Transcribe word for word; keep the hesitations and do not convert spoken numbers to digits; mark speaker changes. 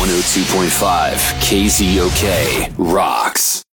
Speaker 1: one oh two point five K Z O K rocks.